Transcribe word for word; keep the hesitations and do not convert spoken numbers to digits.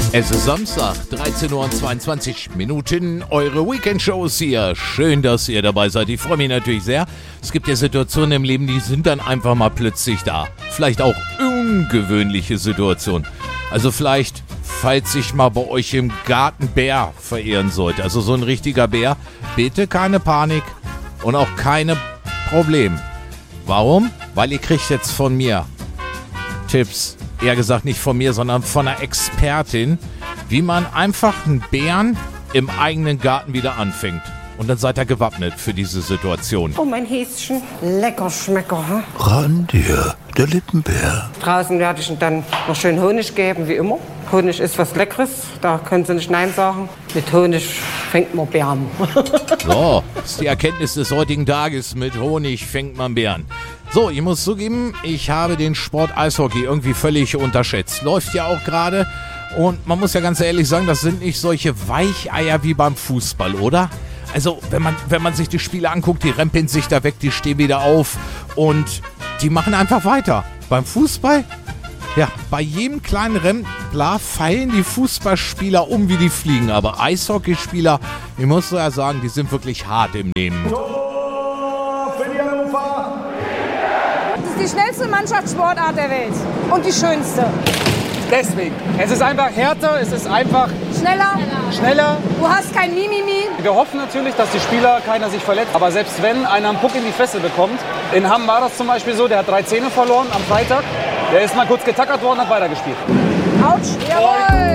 Es ist Samstag, dreizehn Uhr und zweiundzwanzig Minuten, eure Weekend-Shows hier. Schön, dass ihr dabei seid. Ich freue mich natürlich sehr. Es gibt ja Situationen im Leben, die sind dann einfach mal plötzlich da. Vielleicht auch ungewöhnliche Situationen. Also vielleicht, falls sich mal bei euch im Garten Bär verehren sollte. Also so ein richtiger Bär. Bitte keine Panik und auch keine Probleme. Warum? Weil ihr kriegt jetzt von mir Tipps. Eher gesagt nicht von mir, sondern von einer Expertin, wie man einfach einen Bären im eigenen Garten wieder anfängt. Und dann seid ihr gewappnet für diese Situation. Oh, mein Häschen. Lecker Schmecker, hm? Randir, der Lippenbär. Draußen werde ich ihm dann noch schön Honig geben, wie immer. Honig ist was Leckeres, da können Sie nicht Nein sagen. Mit Honig fängt man Bären. So, das ist die Erkenntnis des heutigen Tages. Mit Honig fängt man Bären. So, ich muss zugeben, ich habe den Sport Eishockey irgendwie völlig unterschätzt. Läuft ja auch gerade. Und man muss ja ganz ehrlich sagen, das sind nicht solche Weicheier wie beim Fußball, oder? Also, wenn man, wenn man sich die Spiele anguckt, die rempeln sich da weg, die stehen wieder auf und die machen einfach weiter. Beim Fußball, ja, bei jedem kleinen Rempler fallen die Fußballspieler um wie die Fliegen. Aber Eishockeyspieler, ich muss ja sagen, die sind wirklich hart im Nehmen. Das ist die schnellste Mannschaftssportart der Welt und die schönste. Deswegen. Es ist einfach härter, es ist einfach Schneller, schneller. du hast kein Mimimi. Wir hoffen natürlich, dass die Spieler keiner sich verletzt. Aber selbst wenn einer einen Puck in die Fresse bekommt, in Hamm war das zum Beispiel so, der hat drei Zähne verloren am Freitag. Der ist mal kurz getackert worden und hat weitergespielt. Autsch, jawohl.